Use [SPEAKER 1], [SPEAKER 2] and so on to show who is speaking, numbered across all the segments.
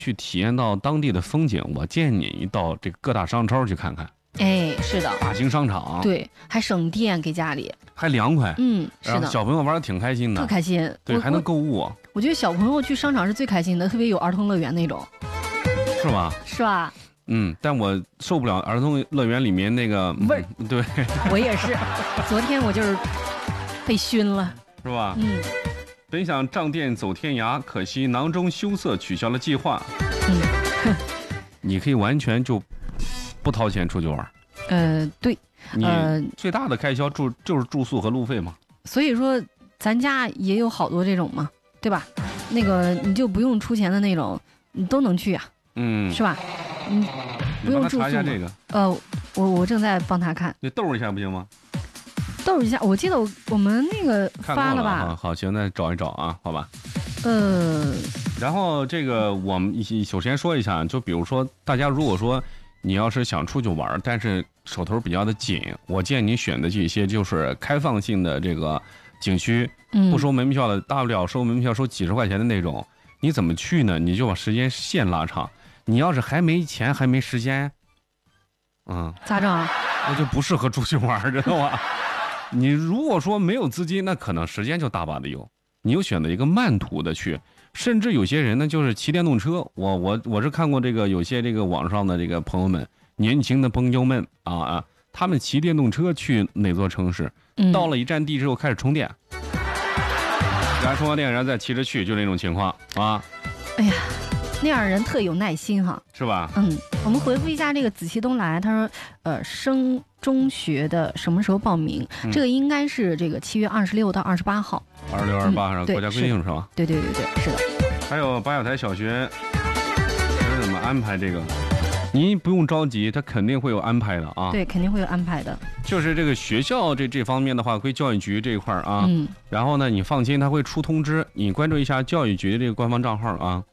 [SPEAKER 1] 去体验到当地的风景，我建议你到这个各大商超去看看。
[SPEAKER 2] 哎，是的，
[SPEAKER 1] 大型商场，
[SPEAKER 2] 对，还省电给家里，
[SPEAKER 1] 还凉快，
[SPEAKER 2] 是的，
[SPEAKER 1] 小朋友玩的挺开心的，
[SPEAKER 2] 特开心，
[SPEAKER 1] 对，还能购物。
[SPEAKER 2] 我觉得小朋友去商场是最开心的，特别有儿童乐园那种，
[SPEAKER 1] 是吧？
[SPEAKER 2] 是吧？
[SPEAKER 1] 但我受不了儿童乐园里面那个
[SPEAKER 2] 味儿，
[SPEAKER 1] 对，
[SPEAKER 2] 我也是，昨天我就是被熏了，
[SPEAKER 1] 是吧？本想仗店走天涯，可惜囊中羞涩，取消了计划。你可以完全就不掏钱出去玩。
[SPEAKER 2] 对，
[SPEAKER 1] 你最大的开销就是住宿和路费嘛。
[SPEAKER 2] 所以说，咱家也有好多这种嘛，对吧？那个你就不用出钱的那种，你都能去啊，是吧？不用住宿。
[SPEAKER 1] 你帮他查一下这个。
[SPEAKER 2] 我正在帮他看。
[SPEAKER 1] 你逗一下不行吗？
[SPEAKER 2] 逗一下，我记得我们那个发了吧？
[SPEAKER 1] 好，行，那找一找啊，好吧。然后这个我们首先说一下，就比如说大家如果说你要是想出去玩，但是手头比较的紧，我建议你选的这些就是开放性的这个景区，不收门票的，大不了收门票收几十块钱的那种。你怎么去呢？你就把时间线拉长。你要是还没钱还没时间，
[SPEAKER 2] 咋整？
[SPEAKER 1] 那就不适合出去玩，知道吧？你如果说没有资金，那可能时间就大把的有。你又选择一个慢途的去，甚至有些人呢就是骑电动车。我是看过这个有些这个网上的这个朋友们，年轻的朋友们他们骑电动车去哪座城市，到了一站地之后开始充电，然后充完电然后再骑着去，就那种情况啊。
[SPEAKER 2] 哎呀，那样人特有耐心哈，
[SPEAKER 1] 是吧？
[SPEAKER 2] 我们回复一下这个子期东来，他说升中学的什么时候报名？这个应该是这个7月26到28号。
[SPEAKER 1] 26、28上国家规定是吧？
[SPEAKER 2] 对，是的。
[SPEAKER 1] 还有八小台小学怎么安排这个？您不用着急，他肯定会有安排的啊。
[SPEAKER 2] 对，肯定会有安排的。
[SPEAKER 1] 就是这个学校这方面的话，归教育局这一块啊。然后呢，你放心，他会出通知，你关注一下教育局的这个官方账号啊。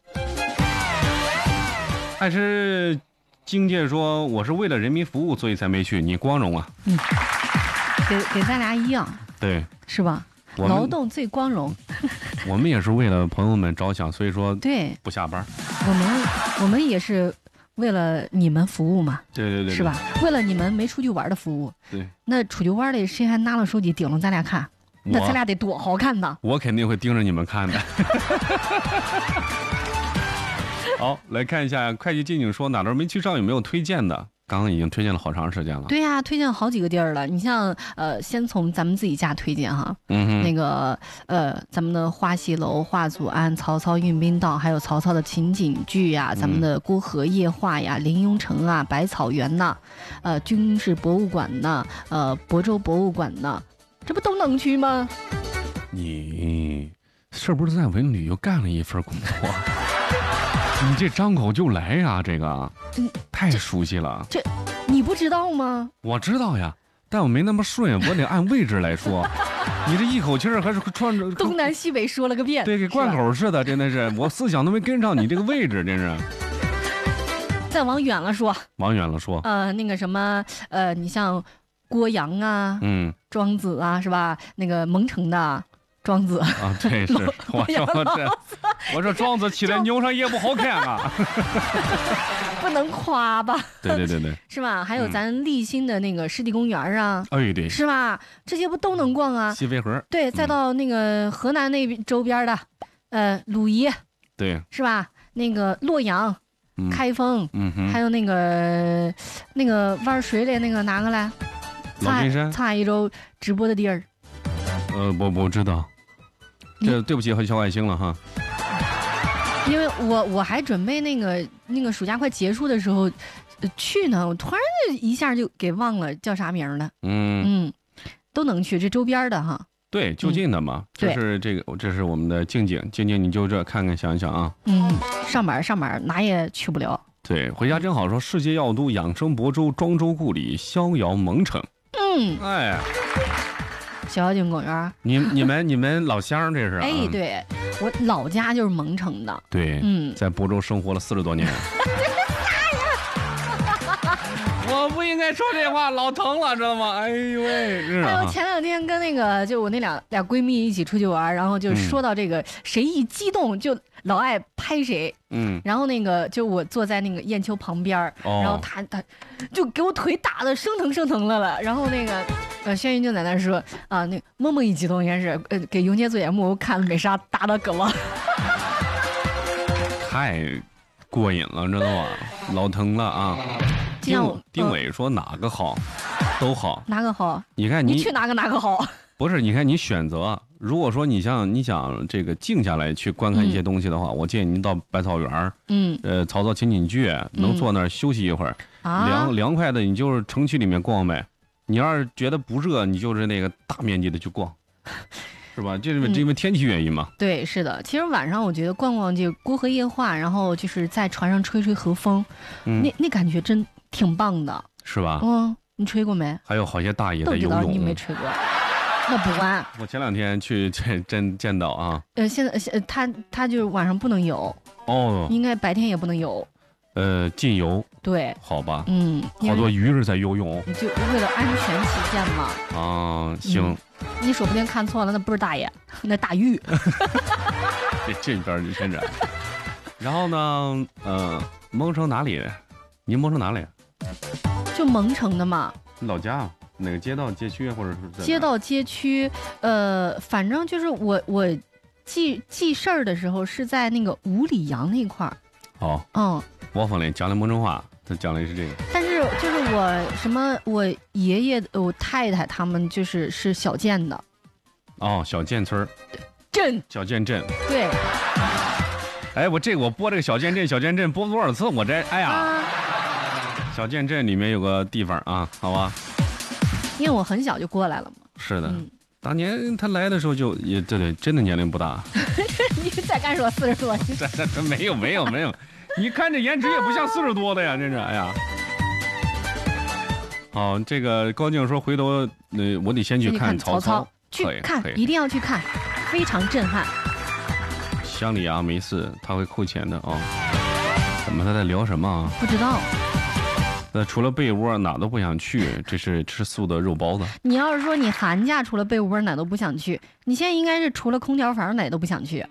[SPEAKER 1] 还是经界说我是为了人民服务，所以才没去，你光荣啊。
[SPEAKER 2] 给咱俩一样。
[SPEAKER 1] 对，
[SPEAKER 2] 是吧？劳动最光荣。
[SPEAKER 1] 我们也是为了朋友们着想，所以说
[SPEAKER 2] 对
[SPEAKER 1] 不下班。
[SPEAKER 2] 我们也是为了你们服务嘛。
[SPEAKER 1] 对，
[SPEAKER 2] 是吧？为了你们没出去玩的服务。
[SPEAKER 1] 对。
[SPEAKER 2] 那出去玩的谁还拿了手机盯着咱俩看？那咱俩得多好看呢！
[SPEAKER 1] 我肯定会盯着你们看的。好，来看一下会计静静说哪儿没去上有没有推荐的？刚刚已经推荐了好长时间了。
[SPEAKER 2] 对呀，推荐了好几个地儿了。你像先从咱们自己家推荐哈，那个咱们的花溪楼、华祖庵、曹操运兵道，还有曹操的情景剧呀，咱们的郭河夜话呀、临雍城啊、百草园呐，军事博物馆呐，亳州博物馆呐，这不都能去吗？
[SPEAKER 1] 你是不是在文旅又干了一份工作？你这张口就来呀，这个太熟悉了。
[SPEAKER 2] 这你不知道吗？
[SPEAKER 1] 我知道呀，但我没那么顺，我得按位置来说。你这一口气儿还是串着
[SPEAKER 2] 东南西北说了个遍，
[SPEAKER 1] 对，给贯口似的，真的是我思想都没跟上你这个位置，真是。
[SPEAKER 2] 再往远了说，那个什么你像郭阳啊，庄子啊，是吧？那个蒙城的。庄子
[SPEAKER 1] 啊，对，是我说庄子骑在牛上也不好看啊，
[SPEAKER 2] 不能夸吧？
[SPEAKER 1] 对，
[SPEAKER 2] 是吧？还有咱立新的那个湿地公园啊，
[SPEAKER 1] 对，
[SPEAKER 2] 是吧？这些不都能逛啊？
[SPEAKER 1] 西飞河，
[SPEAKER 2] 对，再到那个河南那边周边的，鲁夷，
[SPEAKER 1] 对，
[SPEAKER 2] 是吧？那个洛阳、开封，还有那个玩水的那个哪个来？
[SPEAKER 1] 老金山，
[SPEAKER 2] 蔡一周直播的地儿。
[SPEAKER 1] 我知道。这对不起小外星了哈，
[SPEAKER 2] 因为我还准备那个暑假快结束的时候去呢，我突然一下就给忘了叫啥名了。都能去，这周边的哈。
[SPEAKER 1] 对，就近的嘛。这是我们的静静，你就这看看想想啊。
[SPEAKER 2] 上班哪也去不了。
[SPEAKER 1] 对，回家正好说世界药都养生亳州庄周故里逍遥蒙城。
[SPEAKER 2] 逍遥津公园，
[SPEAKER 1] 你们老乡这是？
[SPEAKER 2] 对，我老家就是蒙城的。
[SPEAKER 1] 对，在亳州生活了40多年。我我不应该说这话，老疼了，知道吗？哎呦喂！
[SPEAKER 2] 哎呦，前2天跟那个就我那俩闺蜜一起出去玩，然后就说到这个，谁一激动就老爱拍谁。然后那个就我坐在那个燕秋旁边，然后他就给我腿打的生疼了。然后那个轩云就在那说啊，那默默一激动应该是给永杰做节目看没啥打到胳膊。
[SPEAKER 1] 太过瘾了，知道吗？老疼了啊！丁伟说哪个好，都好。哪个好？你看
[SPEAKER 2] 你去哪个好？
[SPEAKER 1] 不是，你看你选择。如果说你想这个静下来去观看一些东西的话，我建议您到百草园，曹操情景剧，能坐那儿休息一会儿，凉快的，你就是城区里面逛呗。你要是觉得不热，你就是那个大面积的去逛。是吧？这是因为天气原因嘛？
[SPEAKER 2] 对，是的。其实晚上我觉得逛逛这郭河夜话，然后就是在船上吹河风，那感觉真挺棒的，
[SPEAKER 1] 是吧？
[SPEAKER 2] 你吹过没？
[SPEAKER 1] 还有好些大爷在游泳，
[SPEAKER 2] 你没吹过，那不管。
[SPEAKER 1] 我前2天去真见到啊。
[SPEAKER 2] 现在他就是晚上不能游应该白天也不能游。
[SPEAKER 1] 禁游。
[SPEAKER 2] 对，
[SPEAKER 1] 好吧。好多鱼是在游泳，
[SPEAKER 2] 就为了安全起见
[SPEAKER 1] 嘛。行。
[SPEAKER 2] 你说不定看错了，那不是大爷，那大玉。
[SPEAKER 1] 这边就先这。然后呢，蒙城哪里？您蒙城哪里？
[SPEAKER 2] 就蒙城的嘛。
[SPEAKER 1] 老家哪个街道街区或者是？
[SPEAKER 2] 街道街区，反正就是我记事儿的时候是在那个五里洋那块儿。
[SPEAKER 1] 我反正讲的蒙城话，他讲的是这个。
[SPEAKER 2] 但是就是我爷爷我太太他们是小建的。
[SPEAKER 1] 小建村小建镇。
[SPEAKER 2] 对。
[SPEAKER 1] 哎，我播这个小建镇播多少次？我这哎呀，小建镇里面有个地方啊，好吧。
[SPEAKER 2] 因为我很小就过来了嘛。
[SPEAKER 1] 是的。当年他来的时候也对，真的年龄不大。
[SPEAKER 2] 你再敢说40多？
[SPEAKER 1] 这没有。你看这颜值也不像40多的呀，真是哎呀。好，这个高静说回头我得先去看曹操，
[SPEAKER 2] 去看，一定要去看，非常震撼。
[SPEAKER 1] 乡里啊没事，他会扣钱的怎么他在聊什么啊？
[SPEAKER 2] 不知道。
[SPEAKER 1] 除了被窝哪都不想去，这是吃素的肉包子。
[SPEAKER 2] 你要是说你寒假除了被窝哪都不想去，你现在应该是除了空调房哪都不想去。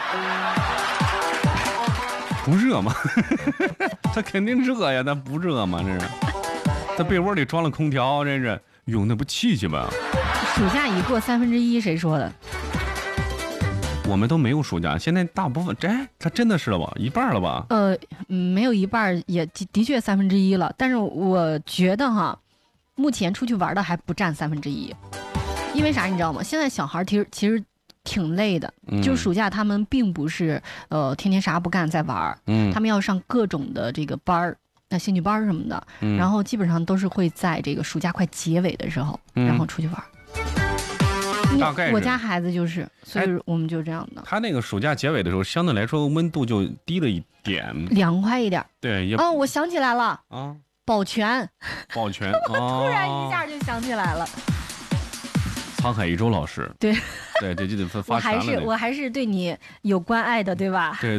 [SPEAKER 1] 不热吗？他肯定热呀，他不热吗？这是，在被窝里装了空调，这是用那不气气吗？
[SPEAKER 2] 暑假已过1/3，谁说的？
[SPEAKER 1] 我们都没有暑假，现在大部分他真的是了吧？一半了吧？
[SPEAKER 2] 没有一半，也的确1/3了。但是我觉得目前出去玩的还不占1/3，因为啥你知道吗？现在小孩其实挺累的，就是暑假他们并不是天天啥不干在玩，他们要上各种的这个班儿，兴趣班什么的，然后基本上都是会在这个暑假快结尾的时候，然后出去玩。
[SPEAKER 1] 大概
[SPEAKER 2] 我家孩子就是，所以我们就这样的。
[SPEAKER 1] 他那个暑假结尾的时候，相对来说温度就低了一点，
[SPEAKER 2] 凉快一点。
[SPEAKER 1] 对，
[SPEAKER 2] 我想起来了保全。突然一下就想起来了。
[SPEAKER 1] 沧海一周老师，
[SPEAKER 2] 对
[SPEAKER 1] 这就得发传了。
[SPEAKER 2] 我还是对你有关爱的，对吧？
[SPEAKER 1] 对。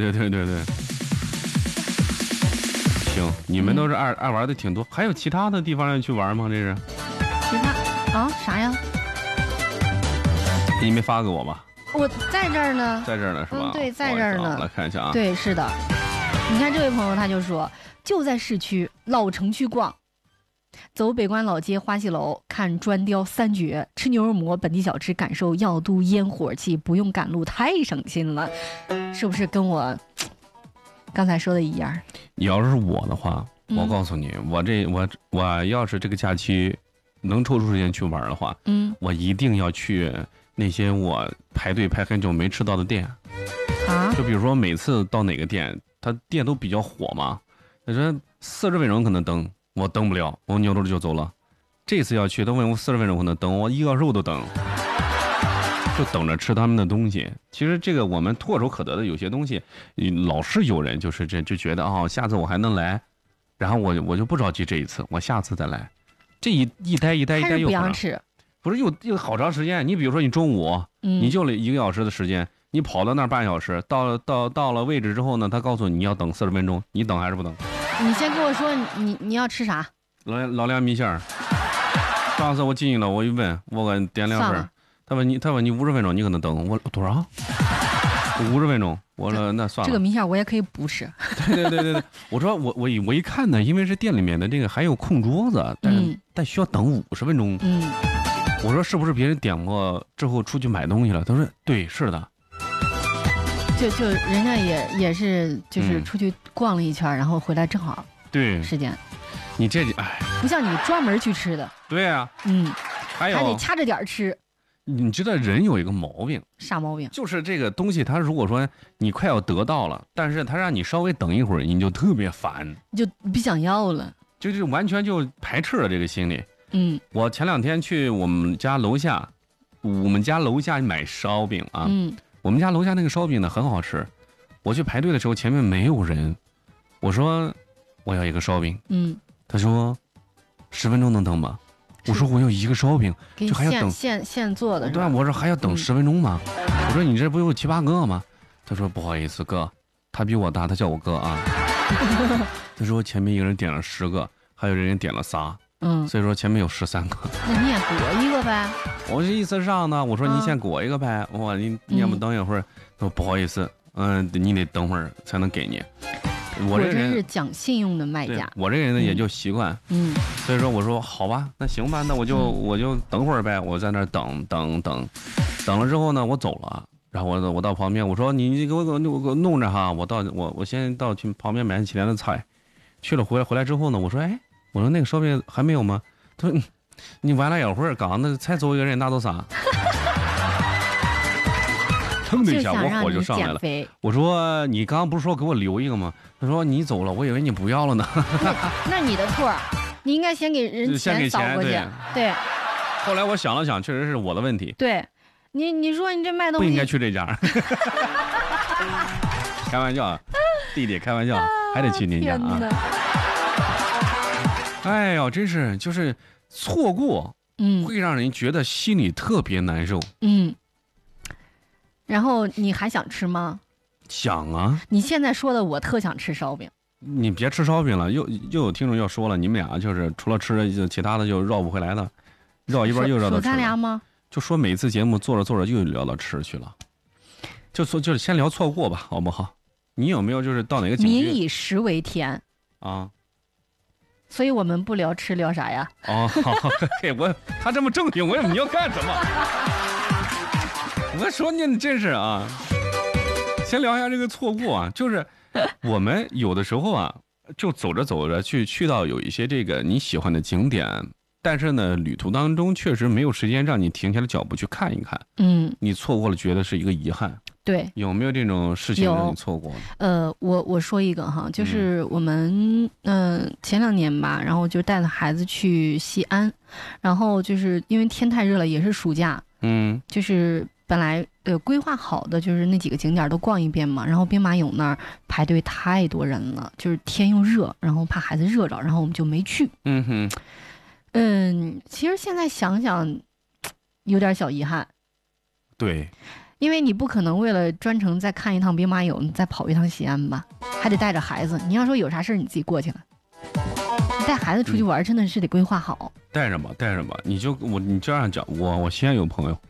[SPEAKER 1] 行，你们都是爱玩的挺多，还有其他的地方要去玩吗？这是？
[SPEAKER 2] 其他啥呀？
[SPEAKER 1] 你没发给我吧？
[SPEAKER 2] 我在这儿呢。
[SPEAKER 1] 在这儿呢是吧？
[SPEAKER 2] 对，在这儿呢。
[SPEAKER 1] 来看一下啊。
[SPEAKER 2] 对，是的。你看这位朋友他就说，就在市区老城区逛。走北关老街花戏楼，看砖雕3绝，吃牛肉馍，本地小吃，感受药都烟火气，不用赶路，太省心了，是不是跟我刚才说的一样？
[SPEAKER 1] 你要是我的话，我告诉你，我要是这个假期能抽出时间去玩的话，我一定要去那些我排队排很久没吃到的店就比如说每次到哪个店，它店都比较火嘛，他说40分钟可能等。我等不了，我扭头就走了。这次要去，他问我40分钟可能等，我1个肉都等，就等着吃他们的东西。其实这个我们唾手可得的有些东西，老是有人就是就觉得下次我还能来，然后我就不着急这一次，我下次再来。这一待又
[SPEAKER 2] 不想吃，
[SPEAKER 1] 不是又好长时间。你比如说你中午，你就1个小时的时间，你跑到那儿半小时，到了位置之后呢，他告诉你要等40分钟，你等还是不等？
[SPEAKER 2] 你先跟我说你要吃啥？
[SPEAKER 1] 老凉米线儿。上次我进去了，我一问，我给点2份，他问你50分钟，你可能等我多少？50分钟。我说那算了，
[SPEAKER 2] 这个米线我也可以不吃。
[SPEAKER 1] 对，我说我一看呢，因为是店里面的这个还有空桌子，但需要等50分钟。我说是不是别人点过之后出去买东西了？他说对，是的。
[SPEAKER 2] 就人家也是就是出去逛了一圈，然后回来正好
[SPEAKER 1] 对
[SPEAKER 2] 时间。
[SPEAKER 1] 你这
[SPEAKER 2] 不像你专门去吃的。
[SPEAKER 1] 对啊，还
[SPEAKER 2] 得掐着点吃。
[SPEAKER 1] 你知道人有一个毛病，
[SPEAKER 2] 啥毛病？
[SPEAKER 1] 就是这个东西，它如果说你快要得到了，但是它让你稍微等一会儿，你就特别烦，
[SPEAKER 2] 就不想要了，
[SPEAKER 1] 就是完全就排斥了这个心理。我前2天去我们家楼下买烧饼啊，我们家楼下那个烧饼呢很好吃，我去排队的时候前面没有人，我说我要一个烧饼，他说10分钟能等吗？我说我要一个烧饼，就还要等
[SPEAKER 2] 现做的。
[SPEAKER 1] 对啊，我说还要等10分钟吗？我说你这不有7、8个吗？他说不好意思哥，他比我大，他叫我哥啊。他说前面一个人点了10个，还有人点了仨，所以说前面有13个。
[SPEAKER 2] 那你也给我一个呗？
[SPEAKER 1] 我这意思上呢，我说你先给我一个呗。你要不等一会儿？他说不好意思，你得等会儿才能给你。我这人
[SPEAKER 2] 是讲信用的卖家，
[SPEAKER 1] 我这人呢也就习惯，所以说我说好吧，那行吧，那我就等会儿呗，我在那儿等了之后呢，我走了，然后我到旁边，我说你给我弄着哈，我先到去旁边买起来的菜，去了回来之后呢，我说我说那个烧饼还没有吗？他说你晚了一会儿，刚那才走一个人，那都啥？腾的一下，我火就上来了。我说你刚刚不是说给我留一个吗？他说你走了，我以为你不要了呢。
[SPEAKER 2] 那你的错，你应该先给人钱扫过去。对。
[SPEAKER 1] 后来我想了想，确实是我的问题。
[SPEAKER 2] 对，你说你这卖东西
[SPEAKER 1] 不应该去这家。开玩笑，弟弟开玩笑，还得去您家啊。哎呦，真是就是错过，会让人觉得心里特别难受。
[SPEAKER 2] 然后你还想吃吗？
[SPEAKER 1] 想啊！
[SPEAKER 2] 你现在说的我特想吃烧饼。
[SPEAKER 1] 你别吃烧饼了，又有听众要说了，你们俩就是除了吃的，其他的就绕不回来的，绕一边又绕到吃。
[SPEAKER 2] 咱俩吗？
[SPEAKER 1] 就说每次节目做着做着又聊到吃去了，就是先聊错过吧，好不好？你有没有就是到哪个景区？
[SPEAKER 2] 民以食为天
[SPEAKER 1] 啊，
[SPEAKER 2] 所以我们不聊吃聊啥呀？
[SPEAKER 1] 哦，好，嘿，他这么正经，你要干什么？我说你真是啊，先聊一下这个错过啊，就是我们有的时候啊，就走着走着去到有一些这个你喜欢的景点，但是呢，旅途当中确实没有时间让你停下来脚步去看一看，你错过了，觉得是一个遗憾。
[SPEAKER 2] 对，
[SPEAKER 1] 有没有这种事情让你错过？
[SPEAKER 2] 我说一个哈，就是我们前2年吧，然后就带着孩子去西安，然后就是因为天太热了，也是暑假，就是本来规划好的就是那几个景点都逛一遍嘛，然后兵马俑那儿排队太多人了，就是天又热，然后怕孩子热着，然后我们就没去。其实现在想想，有点小遗憾。
[SPEAKER 1] 对。
[SPEAKER 2] 因为你不可能为了专程再看一趟兵马俑，你再跑一趟西安吧，还得带着孩子。你要说有啥事你自己过去了，你带孩子出去玩真的是得规划好。
[SPEAKER 1] 带着吧，你这样讲，我西安有朋友，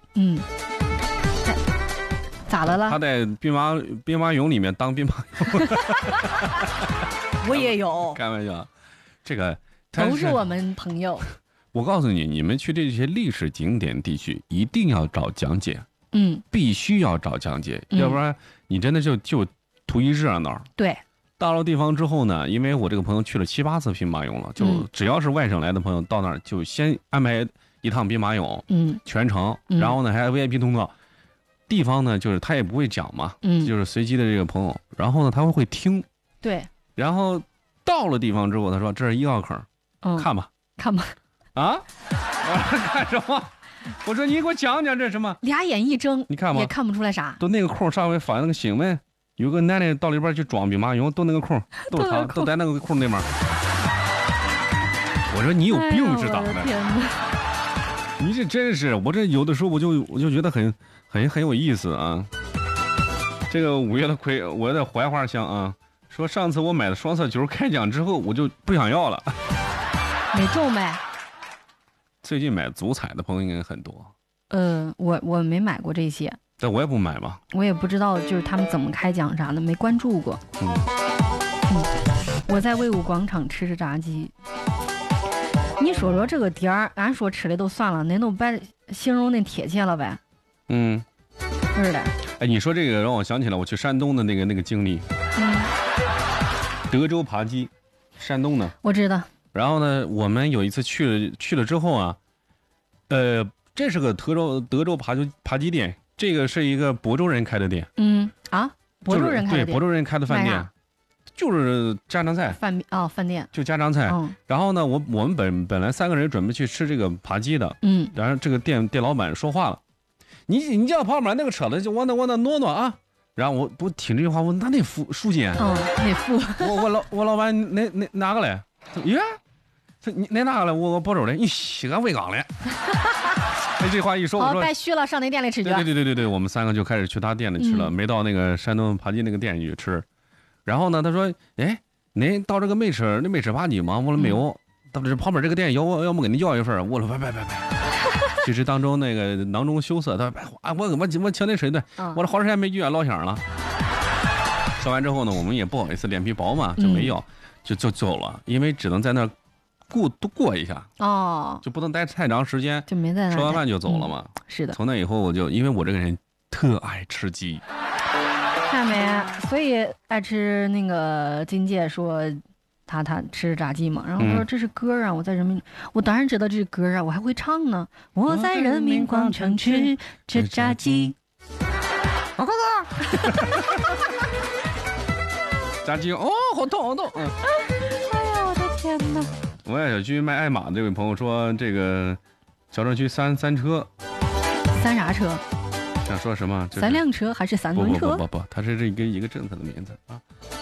[SPEAKER 2] 咋了？
[SPEAKER 1] 他在兵马俑里面当兵马俑。
[SPEAKER 2] 我也有，
[SPEAKER 1] 开玩笑，这个
[SPEAKER 2] 都是我们朋友。
[SPEAKER 1] 我告诉你，你们去这些历史景点地区，一定要找讲解。必须要找讲解，要不然你真的就图一热闹。
[SPEAKER 2] 对，
[SPEAKER 1] 到了地方之后呢，因为我这个朋友去了7、8次兵马俑了，就只要是外省来的朋友到那儿，就先安排一趟兵马俑，全程，然后呢还 VIP 通道。地方呢就是他也不会讲嘛，就是随机的这个朋友，然后呢他会听，
[SPEAKER 2] 对，
[SPEAKER 1] 然后到了地方之后，他说这是1号坑，看吧，啊，我说干什么？我说你给我讲讲这什么？
[SPEAKER 2] 俩眼一睁，
[SPEAKER 1] 你看吧，
[SPEAKER 2] 也看不出来啥。
[SPEAKER 1] 都那个空上面放那个新闻，有个男的到里边去装兵马俑，都那个空，都在那个空那边。我说你有病是咋的？你这真是，我这有的时候我就觉得很有意思啊。这个5月的葵，我的槐花香啊，说上次我买的双色球开奖之后，我就不想要了。
[SPEAKER 2] 没中呗。
[SPEAKER 1] 最近买足彩的朋友应该很多。
[SPEAKER 2] 我没买过这些，
[SPEAKER 1] 但我也不买嘛。
[SPEAKER 2] 我也不知道就是他们怎么开奖啥的，没关注过。我在魏武广场吃着炸鸡。你说说这个点儿，俺说吃的都算了，恁都把形容那贴切了呗。是的。
[SPEAKER 1] 哎，你说这个让我想起了我去山东的那个经历。德州扒鸡，山东的。
[SPEAKER 2] 我知道。
[SPEAKER 1] 然后呢，我们有一次去了之后啊，这是个德州扒鸡店，这个是一个亳州人开的店。
[SPEAKER 2] 亳州人开的店。
[SPEAKER 1] 对，亳州人开的饭店。就是家常菜，
[SPEAKER 2] 饭店就
[SPEAKER 1] 家常菜。然后呢，我们本来3个人准备去吃这个扒鸡的。然后这个店老板说话了，你叫旁边那个车子就往那挪啊。然后我听这句话，我那付书记。
[SPEAKER 2] 得付。
[SPEAKER 1] 我老板那哪个嘞？耶，你哪个嘞？我亳州的，你西安卫岗嘞。这话一说，我说
[SPEAKER 2] 白虚了，上那店里吃去。
[SPEAKER 1] 对，我们3个就开始去他店里吃了，没到那个山东扒鸡那个店里去吃。然后呢，他说：“哎，您到这个没吃扒鸡吗？”我说没有。到这旁边这个店要不给你要一份？我说别。其实当中那个囊中羞涩，他说我请你吃的，我这好长时间没见老乡了。说完之后呢，我们也不好意思，脸皮薄嘛，就没要，就走了，因为只能在那儿过一下。就不能待太长时间，
[SPEAKER 2] 就没在那
[SPEAKER 1] 吃完饭就走了嘛。
[SPEAKER 2] 是的。
[SPEAKER 1] 从那以后因为我这个人特爱吃鸡。
[SPEAKER 2] 看没，所以爱吃那个金姐说他吃炸鸡嘛，然后说这是歌啊，我当然知道这是歌啊，我还会唱呢。我在人民广场吃炸鸡。
[SPEAKER 1] 炸鸡好痛。
[SPEAKER 2] 哎呀，我的天哪！
[SPEAKER 1] 我也小区卖爱玛的这位朋友说，这个小城区三车。
[SPEAKER 2] 三啥车？
[SPEAKER 1] 想说什么？
[SPEAKER 2] 三辆车还是3轮车？
[SPEAKER 1] 不，它是这一个政策的名字啊。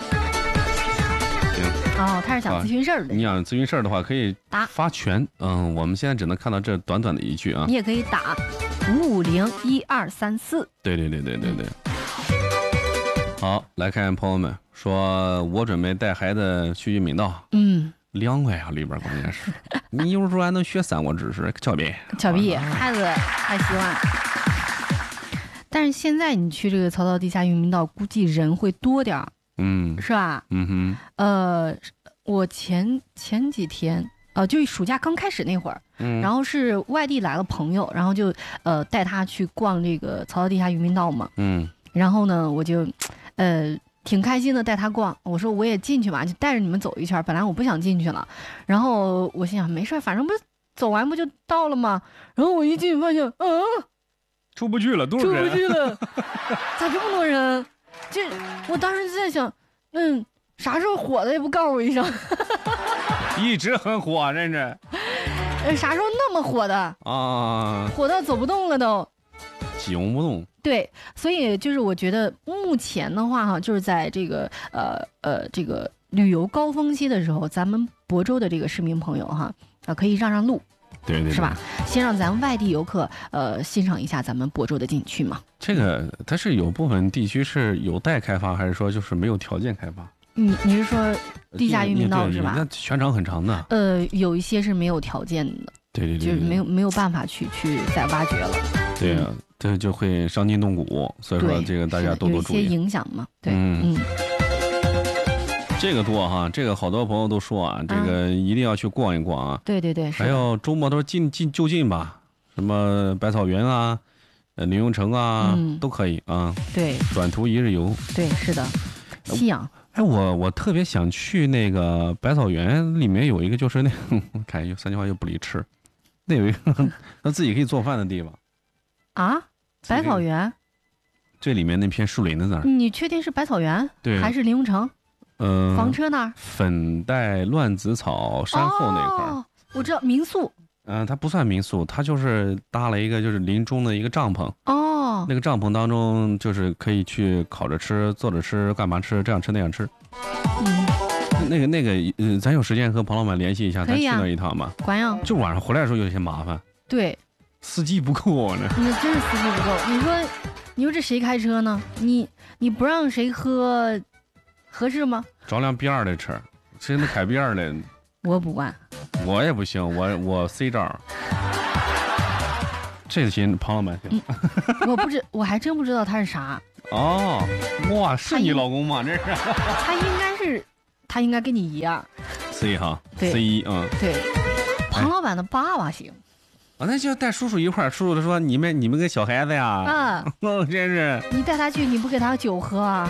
[SPEAKER 2] 行。他是想咨询事儿的。
[SPEAKER 1] 你想咨询事儿的话，可以发群。我们现在只能看到这短的一句啊。
[SPEAKER 2] 你也可以打5501234。
[SPEAKER 1] 对。好，来看朋友们说，我准备带孩子去玉敏道。凉快啊，里边关键是。你有时候还能学3国知识，俏皮，
[SPEAKER 2] 孩子还喜欢。但是现在你去这个曹操地下玉敏道，估计人会多点儿，是吧？我前几天，就暑假刚开始那会儿，然后是外地来了朋友，然后就带他去逛这个曹操地下玉敏道嘛，然后呢，我就挺开心的带他逛，我说我也进去嘛，就带着你们走一圈，本来我不想进去了，然后我心想没事，反正不走完不就到了吗？然后我一进去发现，
[SPEAKER 1] 出不去了，多少人？
[SPEAKER 2] 出不去了，咋这么多人？我当时就在想，啥时候火的也不告诉我一声。
[SPEAKER 1] 一直很火，真是。
[SPEAKER 2] 啥时候那么火的
[SPEAKER 1] 啊？
[SPEAKER 2] 火到走不动了都。
[SPEAKER 1] 挤不动。
[SPEAKER 2] 对，所以就是我觉得目前的话就是在这个这个旅游高峰期的时候，咱们亳州的这个市民朋友可以让路。
[SPEAKER 1] 对，
[SPEAKER 2] 是吧？先让咱外地游客欣赏一下咱们亳州的景区嘛。
[SPEAKER 1] 这个它是有部分地区是有待开发，还是说就是没有条件开发？
[SPEAKER 2] 你是说地下玉敏道是吧？
[SPEAKER 1] 那全长很长的。
[SPEAKER 2] 有一些是没有条件的。
[SPEAKER 1] 对，
[SPEAKER 2] 就是没有办法去再挖掘了。
[SPEAKER 1] 对啊，这就会伤筋动骨，所以说这个大家多注意。
[SPEAKER 2] 有一些影响嘛。对，
[SPEAKER 1] 这个多哈，这个好多朋友都说啊，这个一定要去逛一逛啊。
[SPEAKER 2] 对，
[SPEAKER 1] 还有周末都近吧，什么百草园啊、灵雍城啊，都可以啊。
[SPEAKER 2] 对，
[SPEAKER 1] 短途一日游。对，
[SPEAKER 2] 是的。西洋。
[SPEAKER 1] 我特别想去那个百草园，里面有一个就是看有3句话又不离吃，那有一个他自己可以做饭的地方。
[SPEAKER 2] 啊？百草园？
[SPEAKER 1] 这里面那片树林的那儿。
[SPEAKER 2] 你确定是百草园？
[SPEAKER 1] 对。
[SPEAKER 2] 还是灵雍城？房车那儿，
[SPEAKER 1] 粉黛乱子草山后那块儿，
[SPEAKER 2] 我知道民宿。
[SPEAKER 1] 它不算民宿，它就是搭了一个就是林中的一个帐篷。那个帐篷当中就是可以去烤着吃、坐着吃、干嘛吃，这样吃那样吃。那个咱有时间和彭老板联系一下，咱去那一趟吧。
[SPEAKER 2] 管用。
[SPEAKER 1] 就晚上回来的时候有些麻烦。
[SPEAKER 2] 对，
[SPEAKER 1] 司机不够啊，
[SPEAKER 2] 那真是司机不够。你说这谁开车呢？你不让谁喝？合适吗？
[SPEAKER 1] 找辆 B2的车，谁能开 B2的？
[SPEAKER 2] 我不管。
[SPEAKER 1] 我也不行，我 C 照。这行庞老板行。
[SPEAKER 2] 我还真不知道他是啥。
[SPEAKER 1] 哦，哇，是你老公吗？这是。
[SPEAKER 2] 他应该跟你一样。
[SPEAKER 1] C 哈。
[SPEAKER 2] 对
[SPEAKER 1] C1，
[SPEAKER 2] 对，庞老板的爸爸行。
[SPEAKER 1] 那就带叔叔一块儿。叔叔说：“你们跟小孩子呀。”
[SPEAKER 2] 啊，
[SPEAKER 1] 真是。
[SPEAKER 2] 你带他去，你不给他酒喝啊？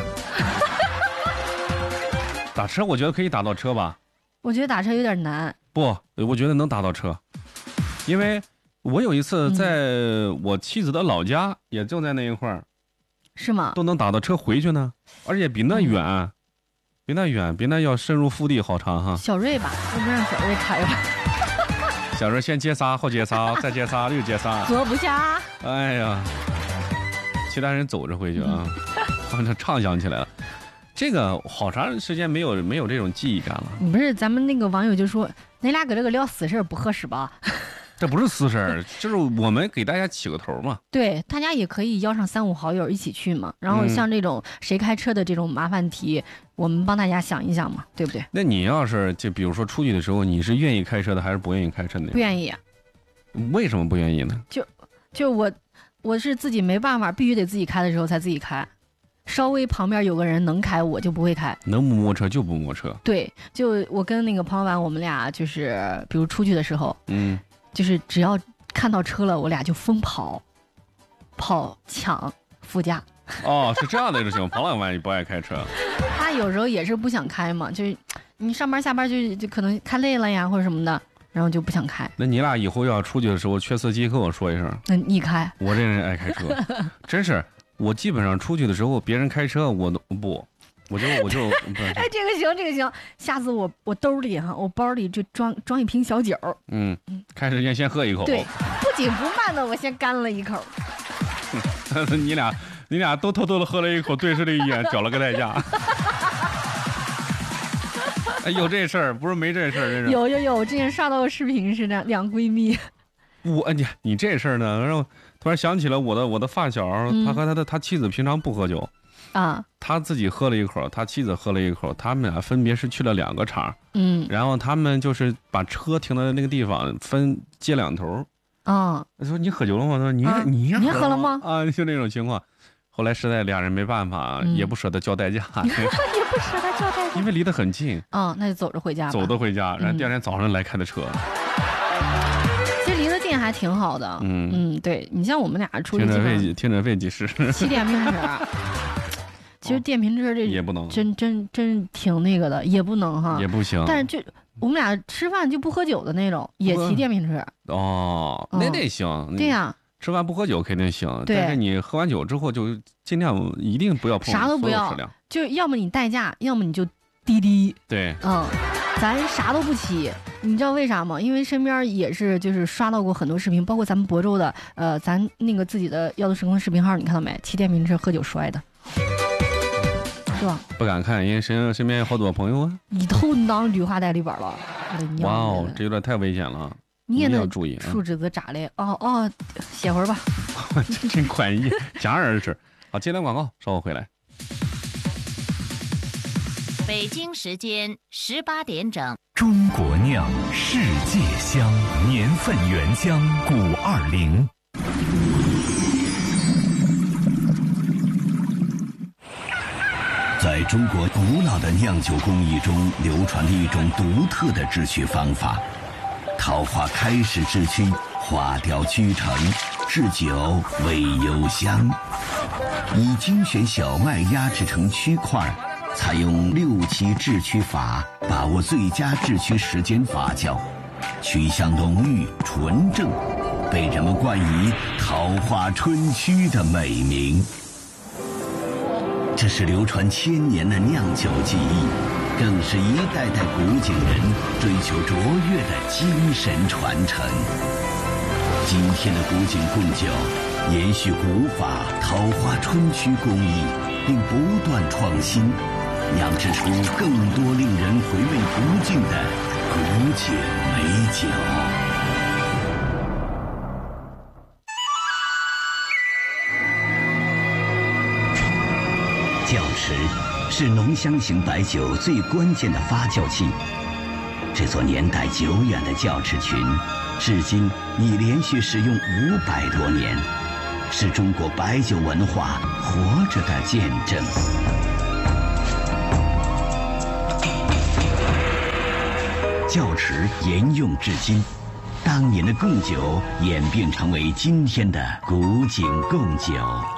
[SPEAKER 1] 打车，我觉得可以打到车吧。
[SPEAKER 2] 我觉得打车有点难。
[SPEAKER 1] 不，我觉得能打到车，因为我有一次在我妻子的老家，也就在那一块儿。
[SPEAKER 2] 是吗？
[SPEAKER 1] 都能打到车回去呢，而且比那远，比那要深入腹地好长哈。
[SPEAKER 2] 小瑞吧，要不让小瑞开吧。
[SPEAKER 1] 小瑞先接仨，后接仨，再接仨，又接仨，
[SPEAKER 2] 坐不下。
[SPEAKER 1] 哎呀，其他人走着回去啊，这畅想起来了。这个好长时间没有这种记忆感了。
[SPEAKER 2] 不是，咱们那个网友就说，恁俩搁这个聊私事不合适吧？
[SPEAKER 1] 这不是私事儿，就是我们给大家起个头嘛。
[SPEAKER 2] 对，大家也可以邀上3、5好友一起去嘛。然后像这种谁开车的这种麻烦题，我们帮大家想一想嘛，对不对？
[SPEAKER 1] 那你要是就比如说出去的时候，你是愿意开车的还是不愿意开车的？
[SPEAKER 2] 不愿意。
[SPEAKER 1] 为什么不愿意呢？
[SPEAKER 2] 就我是自己没办法，必须得自己开的时候才自己开。稍微旁边有个人能开，我就不会开。
[SPEAKER 1] 能不摸车就不摸车。对，
[SPEAKER 2] 就我跟那个庞老板，我们俩就是比如出去的时候，就是只要看到车了，我俩就疯跑抢副驾。
[SPEAKER 1] 哦，是这样的一种情况。庞老板也不爱开车，
[SPEAKER 2] 他有时候也是不想开嘛，就是你上班下班就可能开累了呀或者什么的，然后就不想开。
[SPEAKER 1] 那你俩以后要出去的时候缺司机跟我说一声。
[SPEAKER 2] 那你开。
[SPEAKER 1] 我这人爱开车，真是。我基本上出去的时候，别人开车我都不，我就
[SPEAKER 2] 哎，这个行，下次我兜里哈，我包里就装一瓶小酒。
[SPEAKER 1] 开始先喝一口。
[SPEAKER 2] 对，不紧不慢的我先干了一口。
[SPEAKER 1] 你俩都偷偷的喝了一口，对视了一眼，缴了个代价。哎，有这事儿，不是没这事儿，真是。
[SPEAKER 2] 有，我之前刷到个视频是这样，两闺蜜。
[SPEAKER 1] 你这事儿呢，让我突然想起了我的发小，他和他妻子平常不喝酒
[SPEAKER 2] 啊，
[SPEAKER 1] 他自己喝了一口，他妻子喝了一口，他们俩分别是去了2个场，然后他们就是把车停的那个地方分街两头。他说你喝酒了吗？他说你喝了吗？啊，就那种情况。后来实在俩人没办法，也不舍得交代驾，因为离得很近。
[SPEAKER 2] 那就走着回家吧。
[SPEAKER 1] 走着回家，然后第2天早上来开的车。
[SPEAKER 2] 其实离得近还挺好的。对，你像我们俩出去
[SPEAKER 1] 停车费几十。
[SPEAKER 2] 骑电瓶车。其实电瓶车这
[SPEAKER 1] 也不能，
[SPEAKER 2] 真挺那个的，也不能哈，
[SPEAKER 1] 也不行。
[SPEAKER 2] 但是就我们俩吃饭就不喝酒的那种，也骑电瓶车。
[SPEAKER 1] 那行。
[SPEAKER 2] 对呀。
[SPEAKER 1] 吃饭不喝酒肯定行，但是你喝完酒之后就尽量一定不要碰
[SPEAKER 2] 啥都不要，就要么你代驾，要么你就滴滴。
[SPEAKER 1] 对，
[SPEAKER 2] 咱啥都不骑，你知道为啥吗？因为身边也是就是刷到过很多视频，包括咱们亳州的，咱那个自己的耀都时空视频号，你看到没？骑电瓶车喝酒摔的，是吧？
[SPEAKER 1] 不敢看，因为身边有好多朋友啊，
[SPEAKER 2] 一头囊绿化带里边了。
[SPEAKER 1] 哇这有点太危险了。
[SPEAKER 2] 你也
[SPEAKER 1] 要注意，
[SPEAKER 2] 树枝子咋的？歇会儿吧。
[SPEAKER 1] 这真宽义，戛然而止。好，接段广告，稍后回来。
[SPEAKER 3] 北京时间18点整。
[SPEAKER 4] 中国酿，世界香，年份原浆520。在中国古老的酿酒工艺中，流传着一种独特的制曲方法。桃花开始制曲，花雕曲成，制酒味幽香。以精选小麦压制成曲块，采用6期制曲法，把握最佳制曲时间发酵，曲香浓郁纯正，被人们冠以桃花春曲的美名。这是流传1000年的酿酒技艺，更是一代代古井人追求卓越的精神传承。今天的古井贡酒延续古法桃花春曲工艺，并不断创新，酿制出更多令人回味不尽的古井美酒。窖池是浓香型白酒最关键的发酵器， 这座年代久远的窖池群，至今已连续使用500多年，是中国白酒文化活着的见证。窖池沿用至今，当年的贡酒演变成为今天的古井贡酒。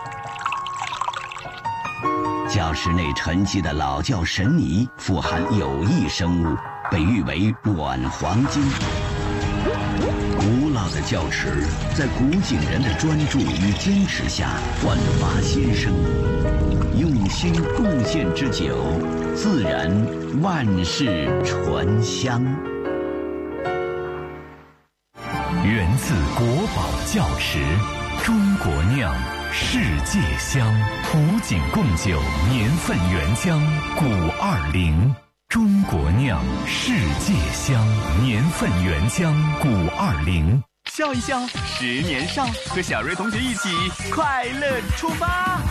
[SPEAKER 4] 窖池内沉积的老窖神泥富含有益生物，被誉为软黄金。古老的窖池在古井人的专注与坚持下焕发新生，用心贡献之酒，自然万世醇香。
[SPEAKER 5] 源自国宝窖池，中国酿，世界香。古井贡酒年份原浆920，中国酿，世界香，年份原浆920。
[SPEAKER 6] 笑一笑，10年少，和小瑞同学一起快乐出发。